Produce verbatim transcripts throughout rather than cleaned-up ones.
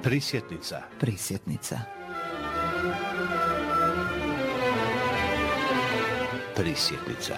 Prisjetnica. Prisjetnica. Prisjetnica.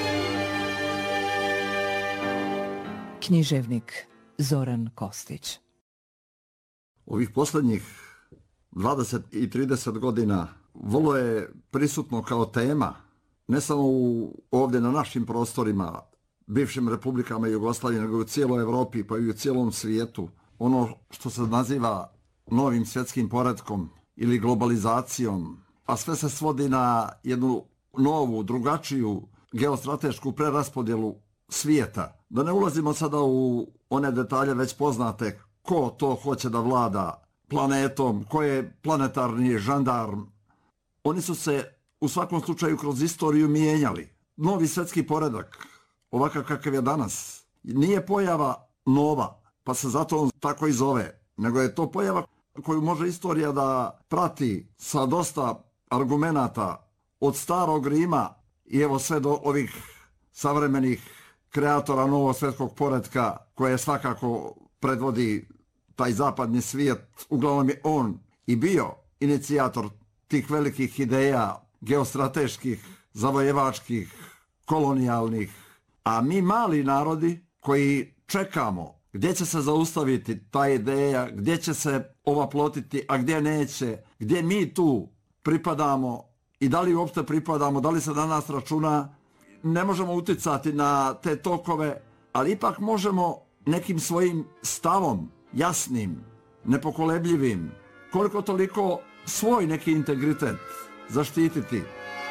Književnik Zoran Kostić. Ovih posljednjih dvadeset i trideset godina vrlo je prisutno kao tema, ne samo u, ovdje na našim prostorima, bivšim republikama Jugoslavije, nego u cijeloj Evropi pa i u cijelom svijetu, ono što se naziva novim svjetskim poretkom ili globalizacijom, a sve se svodi na jednu novu, drugačiju geostratešku preraspodjelu svijeta. Da ne ulazimo sada u one detalje već poznate, ko to hoće da vlada planetom, ko je planetarni žandarm. Oni su se u svakom slučaju kroz istoriju mijenjali. Novi svjetski poredak, ovakav kakav je danas, nije pojava nova, pa se zato on tako i zove, nego je to pojava koju može istorija da prati sa dosta argumenata od starog Rima i evo sve do ovih savremenih kreatora novog svjetskog poretka koje svakako predvodi taj zapadni svijet. Uglavnom je on i bio inicijator tih velikih ideja geostrateških, zavojevačkih, kolonijalnih, a mi mali narodi koji čekamo gdje će se zaustaviti ta ideja, gdje će se ova plotiti, a gdje neće, gdje mi tu pripadamo i da li uopšte pripadamo, da li se na nas računa, ne možemo uticati na te tokove, ali ipak možemo nekim svojim stavom, jasnim, nepokolebljivim, koliko toliko svoj neki integritet zaštititi.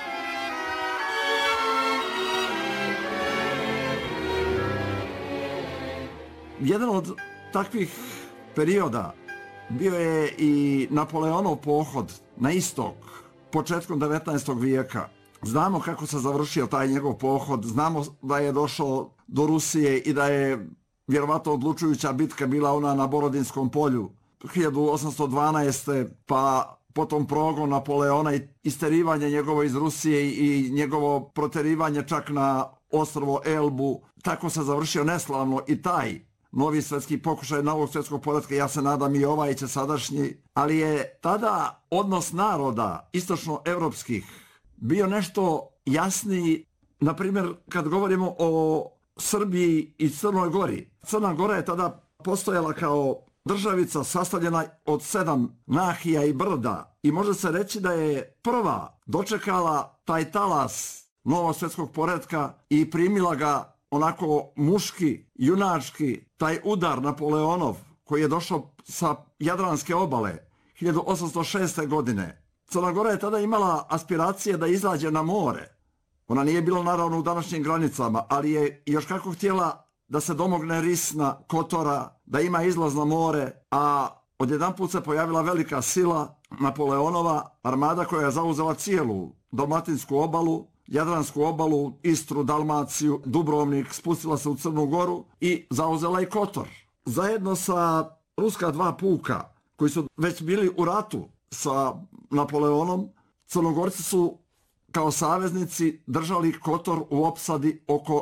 Jedan od takvih perioda bio je i Napoleonov pohod na istok početkom devetnaestog vijeka. Znamo kako se završio taj njegov pohod, znamo da je došao do Rusije i da je vjerovatno odlučujuća bitka bila ona na Borodinskom polju hiljadu osamsto dvanaeste. pa potom progon Napoleona i isterivanje njegovo iz Rusije i njegovo proterivanje čak na ostrvo Elbu. Tako se završio neslavno i taj novi svjetski pokušaj novog svjetskog poretka, ja se nadam i ovaj će sadašnji, ali je tada odnos naroda istočnoevropskih bio nešto jasniji. Na primjer, kad govorimo o Srbiji i Crnoj Gori, Crna Gora je tada postojala kao državica sastavljena od sedam nahija i brda i može se reći da je prva dočekala taj talas novog svjetskog poretka i primila ga onako muški, junački, taj udar Napoleonov koji je došao sa Jadranske obale hiljadu osamsto šeste. godine. Crna Gora je tada imala aspiracije da izađe na more. Ona nije bila naravno u današnjim granicama, ali je još kako htjela da se domogne Risna, Kotora, da ima izlaz na more, a odjedanput se pojavila velika sila Napoleonova armada koja je zauzela cijelu Dalmatinsku obalu, Jadransku obalu, Istru, Dalmaciju, Dubrovnik, spustila se u Crnu Goru i zauzela i Kotor. Zajedno sa ruska dva puka koji su već bili u ratu sa Napoleonom, Crnogorci su kao saveznici držali Kotor u opsadi oko